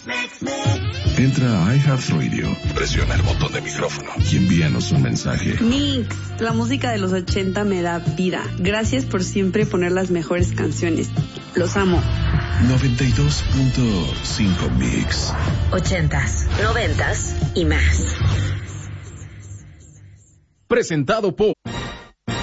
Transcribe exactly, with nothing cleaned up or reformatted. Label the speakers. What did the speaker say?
Speaker 1: Entra a iHeartRadio, presiona el botón de micrófono y envíanos un mensaje.
Speaker 2: Mix, la música de los ochenta me da vida. Gracias por siempre poner las mejores canciones. Los amo.
Speaker 1: noventa y dos punto cinco Mix.
Speaker 3: Ochentas, noventas y más.
Speaker 4: Presentado por